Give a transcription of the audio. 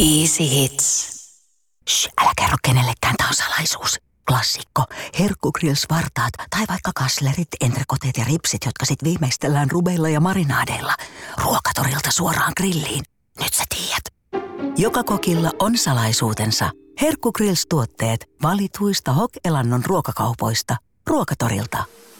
Easy Hits. Älä kerro kenellekään, tää on salaisuus. Klassikko. Herkkugrills-vartaat tai vaikka kaslerit, entrekoteet ja ripsit, jotka sit viimeistellään rubeilla ja marinaadeilla. Ruokatorilta suoraan grilliin. Nyt sä tiedät. Joka kokilla on salaisuutensa. Herkkugrills-tuotteet valituista Hok-elannon ruokakaupoista. Ruokatorilta.